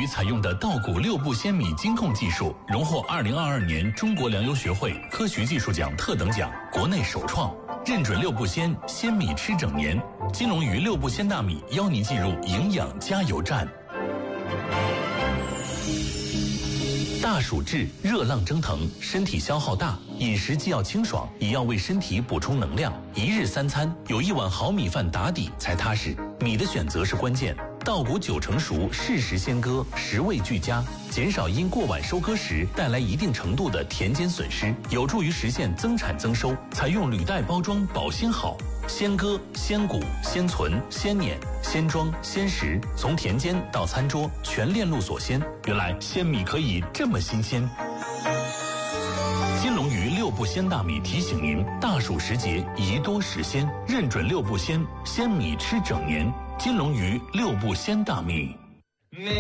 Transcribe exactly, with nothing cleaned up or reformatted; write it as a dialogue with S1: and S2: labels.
S1: 采用的稻谷六步鲜米精控技术，荣获二零二二年中国粮油学会科学技术奖特等奖，国内首创。认准六步鲜，鲜米吃整年。金龙鱼六步鲜大米邀您进入营养加油站。大暑至，热浪蒸腾，身体消耗大，饮食既要清爽，也要为身体补充能量。一日三餐有一碗好米饭打底才踏实，米的选择是关键。稻谷九成熟，适时鲜割，食味俱佳，减少因过晚收割时带来一定程度的田间损失，有助于实现增产增收。采用履带包装保鲜好，鲜割、鲜谷、鲜存、鲜碾、鲜装、鲜食，从田间到餐桌，全链路所鲜。原来鲜米可以这么新鲜。金龙鱼六步鲜大米提醒您：大暑时节宜多食鲜，认准六步鲜，鲜米吃整年。金龙鱼六步鲜大米。